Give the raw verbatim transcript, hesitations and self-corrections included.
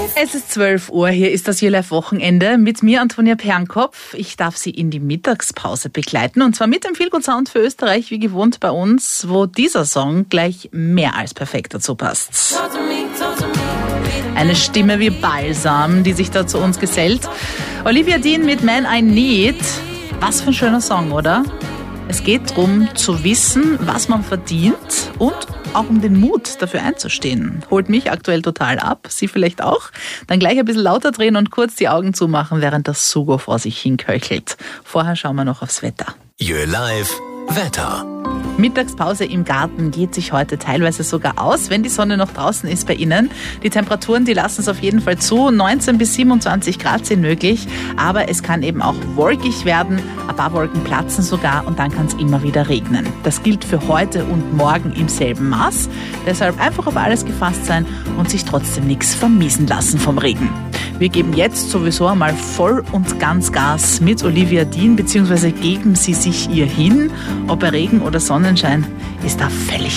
Es ist zwölf Uhr, hier ist das YouLife-Wochenende mit mir, Antonia Pernkopf. Ich darf Sie in die Mittagspause begleiten und zwar mit dem Feel Good Sound für Österreich, wie gewohnt bei uns, wo dieser Song gleich mehr als perfekt dazu passt. Eine Stimme wie Balsam, die sich da zu uns gesellt. Olivia Dean mit Man I Need. Was für ein schöner Song, oder? Es geht darum, zu wissen, was man verdient und auch um den Mut, dafür einzustehen. Holt mich aktuell total ab, Sie vielleicht auch. Dann gleich ein bisschen lauter drehen und kurz die Augen zumachen, während das Sugo vor sich hinköchelt. Vorher schauen wir noch aufs Wetter. YouLife Wetter. Mittagspause im Garten geht sich heute teilweise sogar aus, wenn die Sonne noch draußen ist bei Ihnen. Die Temperaturen, die lassen es auf jeden Fall zu. neunzehn bis siebenundzwanzig Grad sind möglich, aber es kann eben auch wolkig werden. Ein paar Wolken platzen sogar und dann kann es immer wieder regnen. Das gilt für heute und morgen im selben Maß. Deshalb einfach auf alles gefasst sein und sich trotzdem nichts vermiesen lassen vom Regen. Wir geben jetzt sowieso einmal voll und ganz Gas mit Olivia Dean, beziehungsweise geben Sie sich ihr hin. Ob bei Regen oder Sonnenschein, ist da völlig